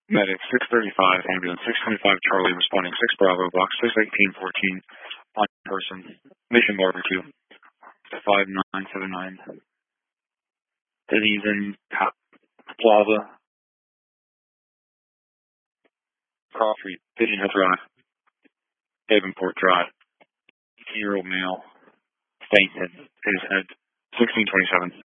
Medic 635, ambulance 625 Charlie responding 6 Bravo, box 61814 on person. Mission barbecue 5979. Cities in Plaza, Cross Street, Pigeon Hill Drive, Davenport Drive. 8-year-old male fainted. His head 1627.